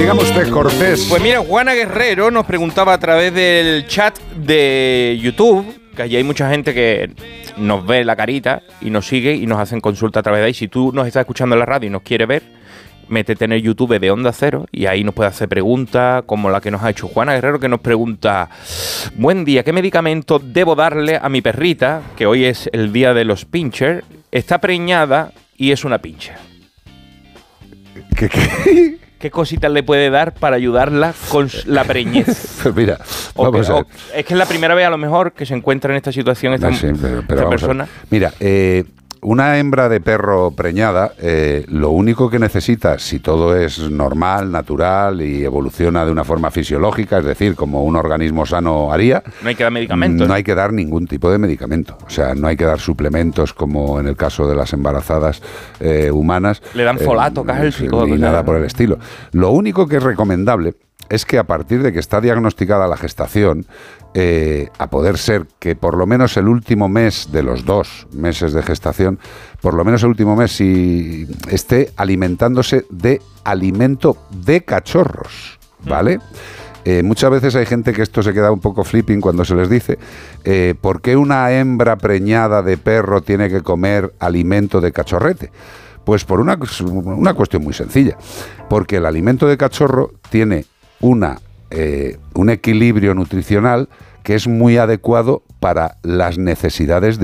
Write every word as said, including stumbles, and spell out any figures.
Dígame usted, Cortés. Pues mira, Juana Guerrero nos preguntaba a través del chat de YouTube, que allí hay mucha gente que nos ve la carita y nos sigue y nos hacen consulta a través de ahí. Si tú nos estás escuchando en la radio y nos quieres ver, métete en el YouTube de Onda Cero y ahí nos puede hacer preguntas como la que nos ha hecho Juana Guerrero, que nos pregunta: buen día, ¿qué medicamento debo darle a mi perrita, que hoy es el día de los pinchers? Está preñada y es una pincher. ¿Qué, qué? ¿Qué cositas le puede dar para ayudarla con la preñez? Pues mira, O vamos que- a o- ver. es que es la primera vez a lo mejor que se encuentra en esta situación esta, No, sí, pero, pero esta vamos a ver. persona. Mira, eh, una hembra de perro preñada, eh, lo único que necesita, si todo es normal, natural y evoluciona de una forma fisiológica, es decir, como un organismo sano haría, No hay que dar medicamentos. no hay que dar ningún tipo de medicamento. O sea, no hay que dar suplementos como en el caso de las embarazadas eh, humanas. Le dan folato, cálcico, Ni o sea, nada por el estilo. Lo único que es recomendable es que a partir de que está diagnosticada la gestación, eh, a poder ser que por lo menos el último mes de los dos meses de gestación, por lo menos el último mes, si esté alimentándose de alimento de cachorros, ¿vale? Eh, muchas veces hay gente que esto se queda un poco flipping cuando se les dice eh, ¿por qué una hembra preñada de perro tiene que comer alimento de cachorrete? Pues por una, una cuestión muy sencilla, porque el alimento de cachorro tiene una, eh, un equilibrio nutricional que es muy adecuado para las necesidades de